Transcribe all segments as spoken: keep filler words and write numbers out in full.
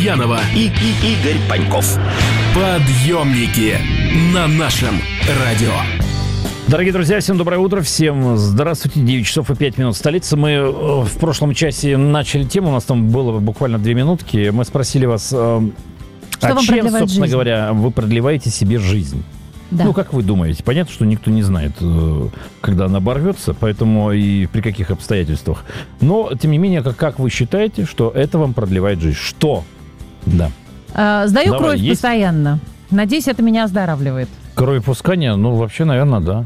Гурьянова и, и Игорь Паньков. Подъемники на нашем радио. Дорогие друзья, всем доброе утро, всем здравствуйте, девять часов и пять минут столица. Мы в прошлом часе начали тему, у нас там было буквально две минутки. Мы спросили вас, что а чем, собственно жизнь? говоря, вы продлеваете себе жизнь? Да. Ну, как вы думаете? Понятно, что никто не знает, когда она оборвется, поэтому и при каких обстоятельствах. Но, тем не менее, как, как вы считаете, что это вам продлевает жизнь? Что? Да. А, сдаю Давай, кровь есть? постоянно. Надеюсь, это меня оздоравливает. Кровопускание? Ну, вообще, наверное, да.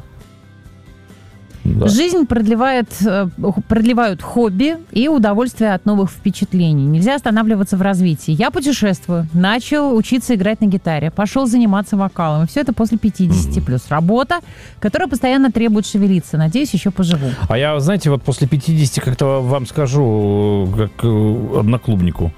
Да. Жизнь продлевает, продлевают хобби и удовольствие от новых впечатлений. Нельзя останавливаться в развитии. Я путешествую, начал учиться играть на гитаре, пошел заниматься вокалом. И все это после пятидесяти. Mm-hmm. Плюс работа, которая постоянно требует шевелиться. Надеюсь, еще поживу. А я, знаете, вот после пятидесяти как-то вам скажу, как одноклубнику,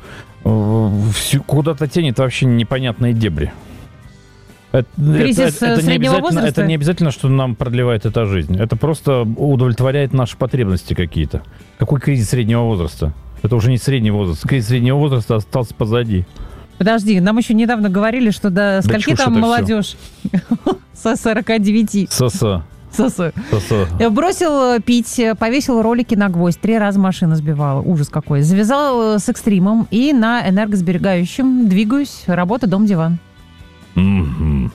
куда-то тянет вообще непонятные дебри. Это, Кризис это, это, среднего не возраста? Это не обязательно, что нам продлевает эта жизнь. Это просто удовлетворяет наши потребности какие-то. Какой кризис среднего возраста? Это уже не средний возраст. Кризис среднего возраста остался позади. Подожди, нам еще недавно говорили, что до скольки да там молодежь? Со сорока девяти. Со-со. Сосо. Я бросил пить, повесил ролики на гвоздь, три раза машину сбивала. Ужас какой. Завязал с экстримом и на энергосберегающем двигаюсь. Работа, дом, диван. Mm-hmm.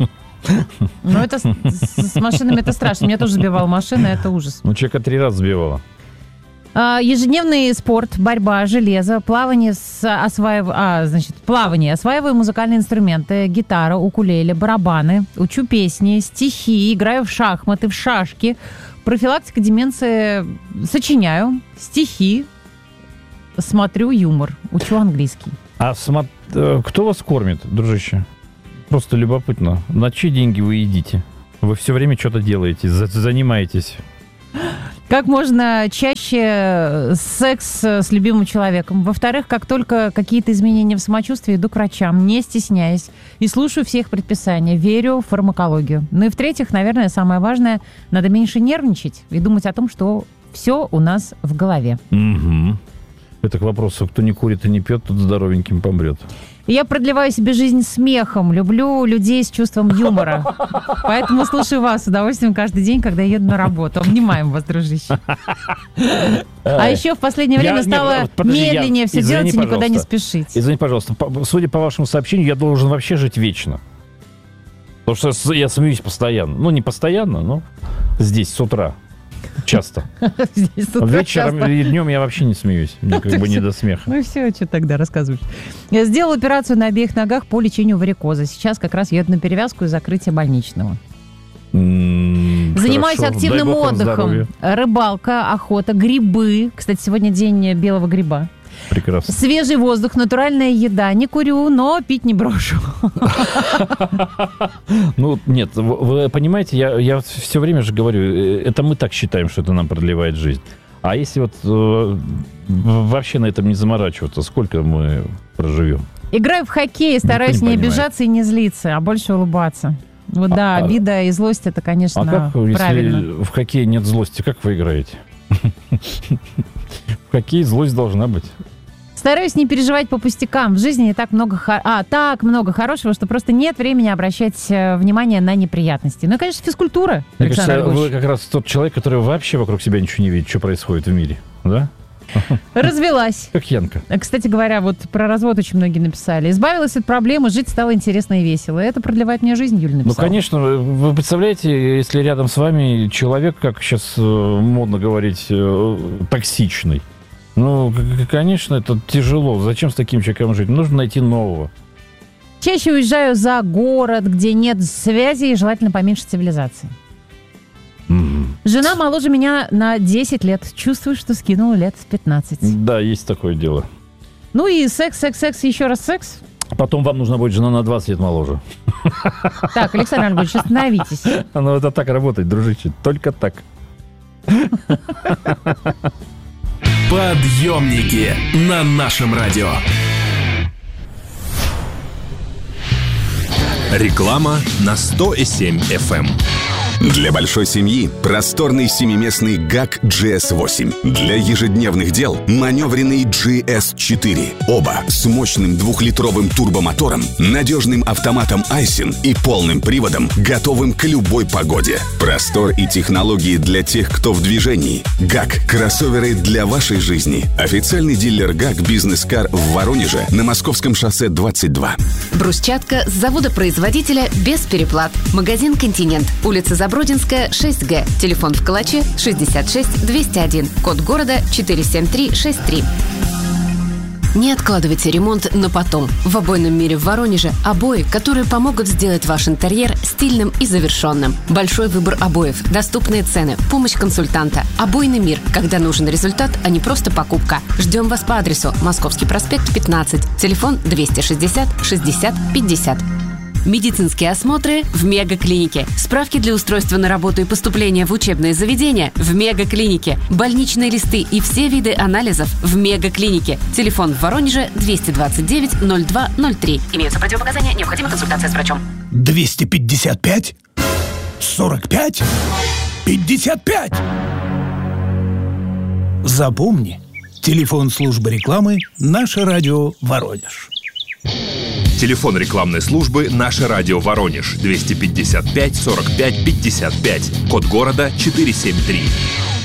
Ну, это с, с машинами это страшно. Меня тоже сбивала машина, это ужас. Ну, человека три раза сбивала. А, ежедневный спорт, борьба, железо, плавание, с осваив... а, значит, плавание. Осваиваю музыкальные инструменты, гитара, укулеле, барабаны, учу песни, стихи, играю в шахматы, в шашки. Профилактика деменции сочиняю, стихи, смотрю юмор, учу английский. А смо... кто вас кормит, дружище? Просто любопытно. На чьи деньги вы едите? Вы все время что-то делаете, за- занимаетесь. Как можно чаще секс с любимым человеком. Во-вторых, как только какие-то изменения в самочувствии, иду к врачам, не стесняясь. И слушаю все их предписания. Верю в фармакологию. Ну и в-третьих, наверное, самое важное, надо меньше нервничать и думать о том, что все у нас в голове. Угу. Это к вопросу, кто не курит и не пьет, тот здоровеньким помрет. Я продлеваю себе жизнь смехом, люблю людей с чувством юмора. Поэтому слушаю вас с удовольствием каждый день, когда еду на работу. Обнимаем вас, дружище. А еще в последнее время я, стало не, подожди, медленнее я, все извини, делать и никуда не спешить. Извини, пожалуйста, по, судя по вашему сообщению, я должен вообще жить вечно. Потому что я смеюсь постоянно. Ну, не постоянно, но здесь с утра. Часто. Вечером и днем я вообще не смеюсь. Мне как бы не до смеха. Ну все, что тогда рассказываешь. Я сделала операцию на обеих ногах по лечению варикоза. Сейчас как раз еду на перевязку и закрытие больничного. Занимаюсь активным отдыхом. Рыбалка, охота, грибы. Кстати, сегодня день белого гриба. Прекрасно. Свежий воздух, натуральная еда. Не курю, но пить не брошу. Ну, нет, вы понимаете, я, я все время же говорю, это мы так считаем, что это нам продлевает жизнь. А если вот э, вообще на этом не заморачиваться, сколько мы проживем? Играю в хоккей, стараюсь не, не обижаться и не злиться, а больше улыбаться. Вот а, да, обида и злость, это, конечно, правильно. А как, правильно. Если в хоккее нет злости, как вы играете? В хоккее злость должна быть. Стараюсь не переживать по пустякам. В жизни не так много, хор... а, так много хорошего, что просто нет времени обращать внимание на неприятности. Ну и, конечно, физкультура. Мне кажется, вы как раз тот человек, который вообще вокруг себя ничего не видит, что происходит в мире. Да? Развелась. Как Янка. Кстати говоря, вот про развод очень многие написали. Избавилась от проблемы, жить стало интересно и весело. Это продлевает мне жизнь, Юля написала. Ну, конечно. Вы представляете, если рядом с вами человек, как сейчас модно говорить, токсичный. Ну, конечно, это тяжело. Зачем с таким человеком жить? Нужно найти нового. Чаще уезжаю за город, где нет связи и желательно поменьше цивилизации. Mm-hmm. Жена моложе меня на десять лет. Чувствую, что скинула лет с пятнадцать. Да, есть такое дело. Ну и секс, секс, секс, еще раз секс. Потом вам нужна будет жена на двадцать лет моложе. Так, Александр Альбович, остановитесь. Ну, это так работает, дружище. Только так. Подъемники на нашем радио. Реклама на сто семь эф эм. Для большой семьи просторный семиместный ГАК джи эс восемь. Для ежедневных дел маневренный джи эс четыре. Оба с мощным двухлитровым турбомотором, надежным автоматом Айсин и полным приводом, готовым к любой погоде. Простор и технологии для тех, кто в движении. ГАК – кроссоверы для вашей жизни. Официальный дилер ГАК «Бизнес-кар» в Воронеже на Московском шоссе двадцать два. Брусчатка с завода-производителя без переплат. Магазин «Континент». Улица Забродинская, шесть гэ. Телефон в Калаче шестьдесят шесть двести один. Код города четыре семь три шесть три. Не откладывайте ремонт на потом. В обойном мире в Воронеже обои, которые помогут сделать ваш интерьер стильным и завершенным. Большой выбор обоев, доступные цены, помощь консультанта. Обойный мир, когда нужен результат, а не просто покупка. Ждем вас по адресу Московский проспект пятнадцать. Телефон двести шестьдесят шестьдесят пятьдесят. Медицинские осмотры в Мегаклинике. Справки для устройства на работу и поступления в учебное заведение в Мегаклинике. Больничные листы и все виды анализов в Мегаклинике. Телефон в Воронеже двести двадцать девять ноль два ноль три. Имеются противопоказания, необходима консультация с врачом. двести пятьдесят пять сорок пять пятьдесят пять. Запомни, телефон службы рекламы «Наше радио Воронеж». Телефон рекламной службы «Наше радио Воронеж» двести пятьдесят пять сорок пять пятьдесят пять. Код города четыре семь три.